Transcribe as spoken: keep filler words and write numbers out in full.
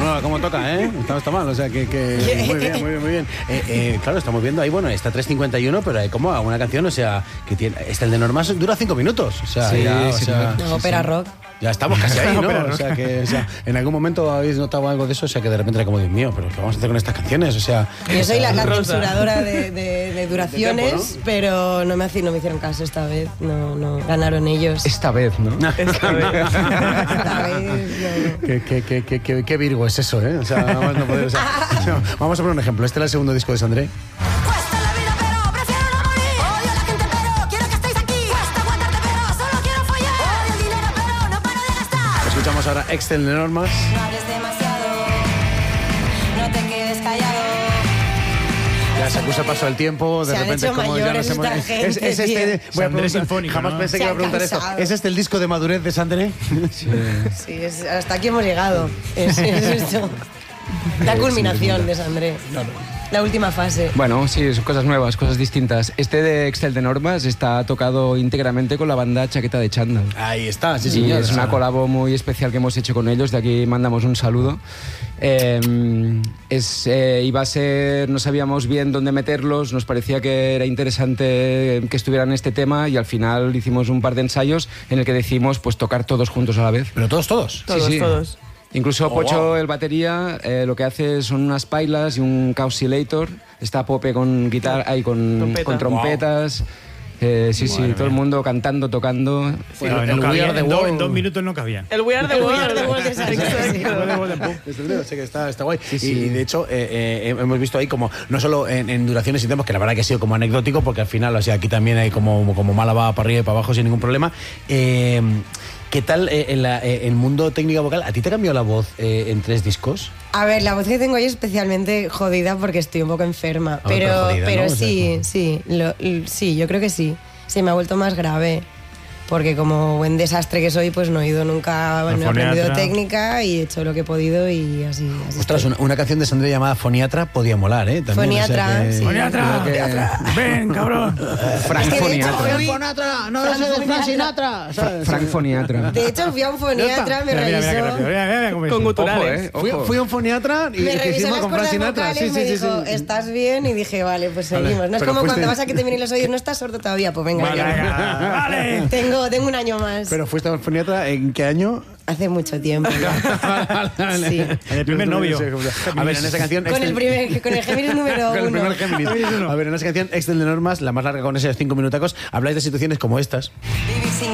no, como toca, ¿eh? Está, está mal, o sea, que, que muy bien, muy bien, muy bien. Eh, eh, claro, estamos viendo ahí, bueno, está tres cincuenta y uno, pero hay como una canción, o sea, que tiene, este el de Normas dura cinco minutos, o sea, sí, ya, o sí, sea, No, sí, ópera sí. rock. Ya estamos casi ahí, ¿no? O sea, que o sea, en algún momento habéis notado algo de eso, o sea, que de repente era como, Dios mío, pero ¿qué vamos a hacer con estas canciones? O sea... Yo soy la, la Rosa. censuradora de, de, de duraciones, De tiempo, ¿no? pero no me, haci- no me hicieron caso esta vez, no, no, ganaron ellos. Esta vez, ¿no? Esta vez. Esta vez, no. ¿Qué, qué, qué, qué, qué, qué Virgo es eso, eh? O sea, nada más no poder, o sea, no, vamos a poner un ejemplo. Este era el segundo disco de Sandré. Cuesta la vida, pero prefiero no morir. Odio a la gente, pero quiero que estéis aquí. Cuesta aguantarte, pero solo quiero follar. Odio el dinero, pero no paro de gastar. Escuchamos ahora Excel de Normas. No hables demasiado, no te quedes callado. Ya se acusa paso del tiempo, de Se han repente hecho como ya mayores nos hemos... esta gente, es, es este, tío. voy a Sandré preguntar, sinfónico, jamás ¿no? pensé Se que iba a han preguntar esto. cansado. ¿Es este el disco de madurez de Sandré? Sí, es- hasta aquí hemos llegado. Es, es esto. La culminación de Sandré. La última fase. Bueno, sí, son cosas nuevas, cosas distintas. Este de Excel de Normas está tocado íntegramente con la banda Chaqueta de Chándal. Ahí está, sí, Y señor. es una colabo muy especial que hemos hecho con ellos, de aquí mandamos un saludo. Eh, es, eh, iba a ser, no sabíamos bien dónde meterlos, nos parecía que era interesante que estuvieran en este tema y al final hicimos un par de ensayos en el que decidimos pues, tocar todos juntos a la vez. Pero todos, todos. Todos, Sí, sí. todos. Incluso Oh, Pocho, wow. el batería, eh, lo que hace son unas pailas y un Causilator. Está Pope con guitarra, ahí con, Trompeta. con trompetas. Eh, sí, sí, Madre todo el mía. mundo cantando, tocando. Bueno, no el cabía, We Are the en, do- World. en dos minutos no cabían. El We Are the El World. We Are the World de Sandré. Exacto. Este, sé que está, está guay. Y, y de hecho, eh, eh, hemos visto ahí como, no solo en, en duraciones y temas, que la verdad que ha sido como anecdótico, porque al final, o sea, aquí también hay como, como Málaga para arriba y para abajo sin ningún problema. Eh, ¿Qué tal eh, en la, eh, el mundo técnica vocal? ¿A ti te cambió la voz eh, en tres discos? A ver, la voz que tengo hoy es especialmente jodida porque estoy un poco enferma. Ah, pero pero jodida, pero ¿no? O sea, sí, como- sí, lo- l- sí, yo creo que sí. Se me ha vuelto más grave. Porque como buen desastre que soy, pues no he ido nunca, no he aprendido foniatra. técnica y he hecho lo que he podido y así. así Ostras, estoy. una, una canción de Sandré llamada Foniatra podía molar, ¿eh? También, Foniatra, o sea que- sí. ¡Foniatra! creo que- ¡Ven, cabrón! Frank Es que de hecho Foniatra. fui- Foniatra, no Frank sé de Frank Foniatra. Sinatra. ¿sabes? Frank Foniatra. De hecho, fui a un foniatra, me Mira, mira, mira, qué revisó, rápido. Mira, mira, mira cómo es. Con Ojo, guturales. eh, Fui, ojo. fui a un foniatra y me que revisó hicimos las con Frank cuerdas Sinatra. vocales Sí, y me sí, sí, dijo, sí. ¿estás bien? Y dije, vale, pues Vale, seguimos. No es pero como fuiste- cuando vas a que te miren los oídos, no estás sordo todavía, pues venga, Vale, ya. venga, vale. Tengo, tengo un año más. Pero fuiste a un foniatra, ¿en qué año? Hace mucho tiempo. ya. Sí. En el primer novio. A ver, en esa canción... Con el primer, con el Géminis número Con el uno. primer Géminis. A ver, en esa canción, Excel de Normas, la más larga con esos cinco minutacos, habláis de situaciones como estas. Vivir sin